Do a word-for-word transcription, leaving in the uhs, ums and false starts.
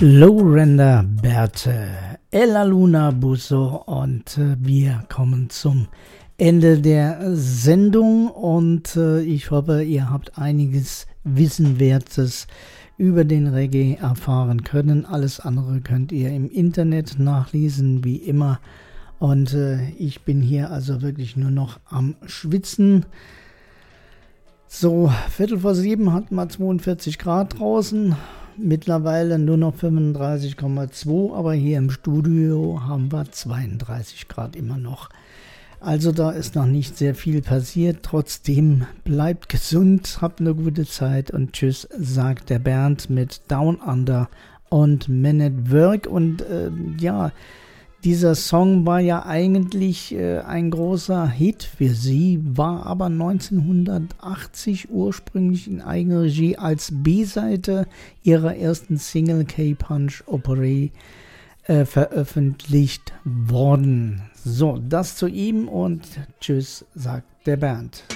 Lowrender Berthe, Ella Luna Busso und äh, wir kommen zum Ende der Sendung und äh, ich hoffe, ihr habt einiges Wissenwertes über den Reggae erfahren können. Alles andere könnt ihr im Internet nachlesen, wie immer. Und äh, ich bin hier also wirklich nur noch am Schwitzen. So, Viertel vor sieben hatten wir zweiundvierzig Grad draußen. Mittlerweile nur noch fünfunddreißig Komma zwei, aber hier im Studio haben wir zweiunddreißig Grad immer noch. Also da ist noch nicht sehr viel passiert. Trotzdem bleibt gesund, habt eine gute Zeit und tschüss, sagt der Bernd mit Down Under und Men at Work. Und äh, ja, dieser Song war ja eigentlich äh, ein großer Hit für sie, war aber neunzehnhundertachtzig ursprünglich in Eigenregie als B-Seite ihrer ersten Single K-Punch Opere äh, veröffentlicht worden. So, das zu ihm und tschüss, sagt der Bernd.